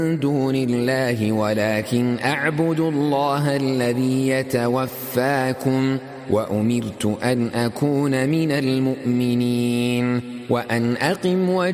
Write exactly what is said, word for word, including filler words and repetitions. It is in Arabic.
دون الله ولكن أعبد الله الذي يتوفاكم وأمرت أن أكون من المؤمنين وأن أقم